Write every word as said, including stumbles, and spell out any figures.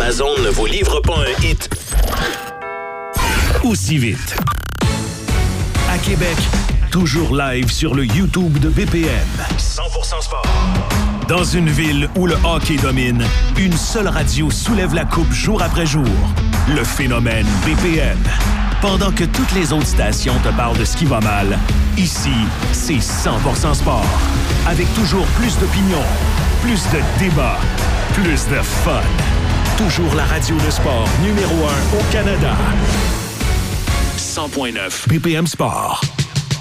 Amazon ne vous livre pas un hit aussi vite. À Québec, toujours live sur le YouTube de B P M. cent pour cent sport. Dans une ville où le hockey domine, une seule radio soulève la coupe jour après jour. Le phénomène B P M. Pendant que toutes les autres stations te parlent de ce qui va mal, ici, c'est cent pour cent sport. Avec toujours plus d'opinions, plus de débats, plus de fun. Toujours la radio de sport numéro un au Canada. cent point neuf B P M Sport.